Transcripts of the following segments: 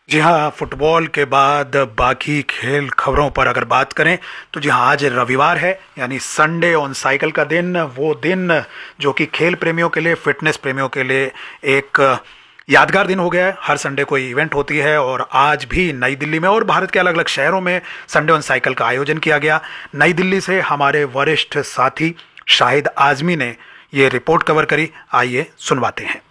जी हाँ, फुटबॉल के बाद बाकी खेल खबरों पर अगर बात करें तो जी हाँ, आज रविवार है यानी संडे ऑन साइकिल का दिन। वो दिन जो कि खेल प्रेमियों के लिए, फिटनेस प्रेमियों के लिए एक यादगार दिन हो गया है। हर संडे कोई इवेंट होती है और आज भी नई दिल्ली में और भारत के अलग अलग शहरों में संडे ऑन साइकिल का आयोजन किया गया। नई दिल्ली से हमारे वरिष्ठ साथी शाहिद आजमी ने ये रिपोर्ट कवर करी। आइए सुनवाते हैं।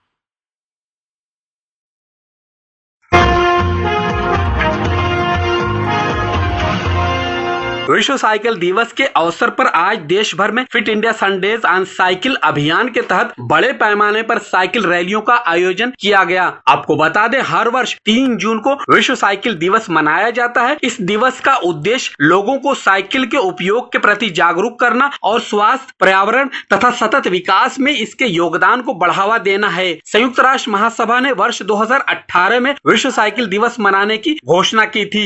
विश्व साइकिल दिवस के अवसर पर आज देश भर में fit India Sundays on cycle अभियान के तहत बड़े पैमाने पर साइकिल रैलियों का आयोजन किया गया। आपको बता दें, हर वर्ष 3 जून को विश्व साइकिल दिवस मनाया जाता है। इस दिवस का उद्देश्य लोगों को साइकिल के उपयोग के प्रति जागरूक करना और स्वास्थ्य, पर्यावरण तथा सतत विकास में इसके योगदान को बढ़ावा देना है। संयुक्त राष्ट्र महासभा ने वर्ष 2018 में विश्व साइकिल दिवस मनाने की घोषणा की थी।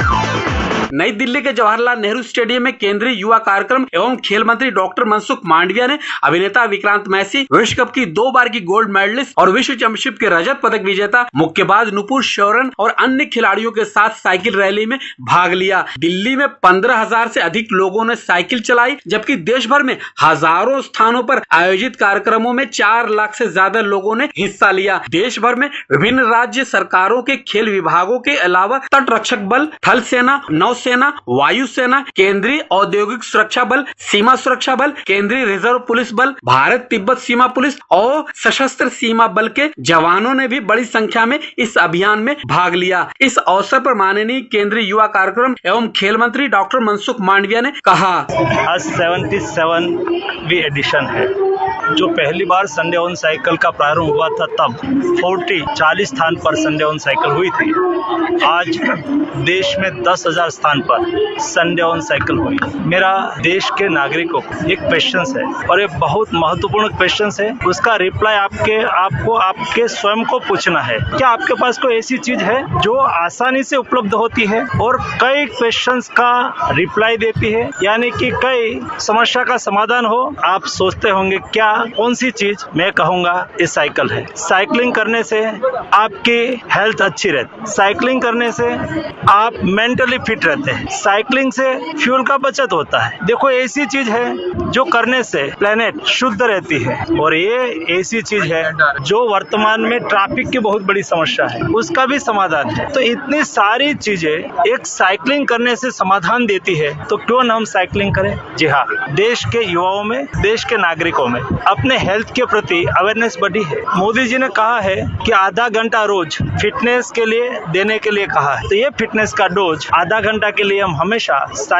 नई दिल्ली के जवाहरलाल नेहरू स्टेडियम में केंद्रीय युवा कार्यक्रम एवं खेल मंत्री डॉक्टर मनसुख मांडविया ने अभिनेता विक्रांत मैसी, विश्व कप की 2 बार की गोल्ड मेडलिस्ट और विश्व चैंपियनशिप के रजत पदक विजेता मुक्केबाज नुपुर शौरन और अन्य खिलाड़ियों के साथ साइकिल रैली में भाग लिया। दिल्ली में 15,000 से अधिक लोगों ने साइकिल चलाई, जबकि देश भर में हजारों स्थानों पर आयोजित कार्यक्रमों में 4 लाख से ज्यादा लोगों ने हिस्सा लिया। देश भर में विभिन्न राज्य सरकारों के खेल विभागों के अलावा तट रक्षक बल, थल सेना, नौसेना, वायुसेना, केंद्रीय औद्योगिक सुरक्षा बल, सीमा सुरक्षा बल, केंद्रीय रिजर्व पुलिस बल, भारत तिब्बत सीमा पुलिस और सशस्त्र सीमा बल के जवानों ने भी बड़ी संख्या में इस अभियान में भाग लिया। इस अवसर पर माननीय केंद्रीय युवा कार्यक्रम एवं खेल मंत्री डॉक्टर मनसुख मांडविया ने कहा, आज 77वीं एडिशन है। जो पहली बार संडे ऑन साइकिल का प्रारंभ हुआ था तब 40 स्थान पर संडे ऑन साइकिल हुई थी। आज देश में 10,000 स्थान पर संडे ऑन साइकिल हुई। मेरा देश के नागरिकों को एक क्वेश्चन है और ये बहुत महत्वपूर्ण क्वेश्चन है। उसका रिप्लाई आपके स्वयं को पूछना है। क्या आपके पास कोई ऐसी चीज है जो आसानी से उपलब्ध होती है और कई क्वेश्चंस का रिप्लाई देती है, यानी कि कई समस्या का समाधान हो? आप सोचते होंगे क्या कौन सी चीज? मैं कहूंगा ये साइकिल है। साइकिलिंग करने से आपकी हेल्थ अच्छी रहती है, साइकिलिंग करने से आप मेंटली फिट रहते हैं, साइकिलिंग से फ्यूल का बचत होता है। देखो, ऐसी चीज है जो करने से प्लेनेट शुद्ध रहती है और ये ऐसी चीज है जो वर्तमान में ट्रैफिक की बहुत बड़ी समस्या है, उसका भी समाधान है। तो इतनी सारी चीजें एक साइकिलिंग करने से समाधान देती है, तो क्यों न हम साइकिलिंग करें? जी हाँ, देश के युवाओं में, देश के नागरिकों में अपने हेल्थ के प्रति अवेयरनेस बढ़ी है। मोदी जी ने कहा है कि आधा घंटा रोज फिटनेस के लिए देने के लिए कहा है, तो ये फिटनेस का डोज आधा घंटा के लिए हम हमेशा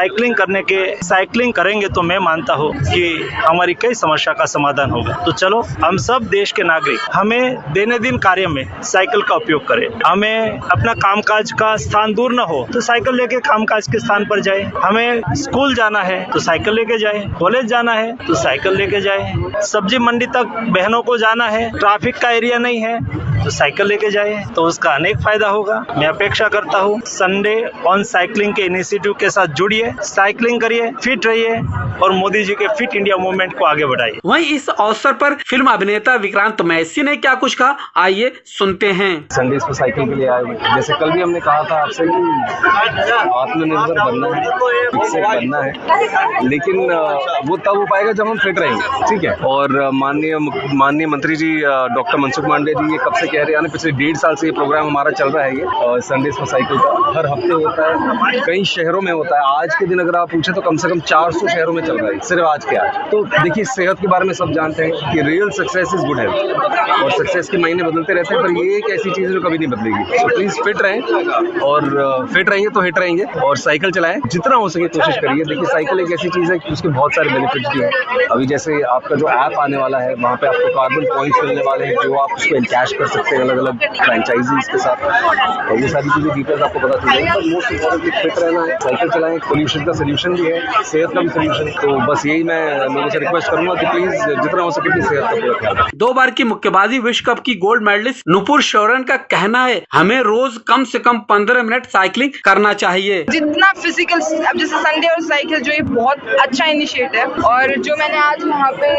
साइकिलिंग करेंगे तो मैं मानता हूँ कि हमारी कई समस्या का समाधान होगा। तो चलो हम सब देश के नागरिक हमें दैनंदिन कार्य में साइकिल का उपयोग करें। हमें अपना कामकाज का स्थान दूर न हो तो साइकिल लेके कामकाज के स्थान पर जाए। हमें स्कूल जाना है तो साइकिल लेके जाए, कॉलेज जाना है तो साइकिल लेके जाए, सब्जी मंडी तक बहनों को जाना है, ट्रैफिक का एरिया नहीं है तो साइकिल लेके जाए, तो उसका अनेक फायदा होगा। मैं अपेक्षा करता हूँ संडे ऑन साइकिलिंग के इनिशिएटिव के साथ जुड़िए, साइकिलिंग करिए, फिट रहिए और मोदी जी के फिट इंडिया मूवमेंट को आगे बढ़ाइए। वहीं इस अवसर पर फिल्म अभिनेता विक्रांत मैसी ने क्या कुछ कहा, आइए सुनते हैं। संडे पर साइकिल के लिए आए हुए, जैसे कल भी हमने कहा था आपसे कि आत्मनिर्भर बनना है, इससे बनना है, लेकिन वो तब हो पाएगा जब हम फिट रहेंगे। ठीक है, और माननीय मंत्री जी डॉक्टर मनसुख मांडविया जी ये कब से कह रहे हैं, पिछले 1.5 साल से ये प्रोग्राम हमारा चल रहा है। ये संडे पर साइकिल का हर हफ्ते होता है, कई शहरों में होता है। आज के दिन अगर आप पूछे तो कम से कम 400 शहरों में चल रहा है, सिर्फ आज के आज। तो देखिए, सेहत के बारे में सब जानते हैं कि real success is good health, और सक्सेस के महीने बदलते रहते हैं, पर ये एक ऐसी चीज है जो कभी नहीं बदलेगी। तो प्लीज फिट रहें, और फिट रहेंगे तो हिट रहेंगे, और साइकिल चलाएं, जितना हो सके कोशिश करिए। देखिए, साइकिल एक ऐसी चीज है कि उसके बहुत सारे बेनिफिट्स भी हैं। अभी जैसे आपका जो ऐप आने वाला है, वहाँ पे आपको कार्बन पॉइंट्स मिलने वाले हैं, जो आप उसको कैश कर सकते हैं अलग अलग फ्रेंचाइजीज के साथ, और ये सारी चीजें डिटेल्स आपको पता चल जाएगी। पर मोस्ट इम्पोर्टेंटली फिट रहना है, साइकिल चलाएं। पोल्यूशन का सोल्यूशन भी है, सेहत का भी सोल्यूशन। तो बस यही मैं लोगों से रिक्वेस्ट करूंगा कि प्लीज जितना हो सके अपनी सेहत का पूरा ख्याल रखें। 2 बार की मुक्केबाजी विश्व कप की गोल्ड मेडलिस्ट नुपुर शौरन का कहना है, हमें रोज कम से कम 15 मिनट साइकिलिंग करना चाहिए। जितना फिजिकल, अब जैसे संडे और साइकिल जो ये बहुत अच्छा इनिशिएटिव है, और जो मैंने आज यहाँ पे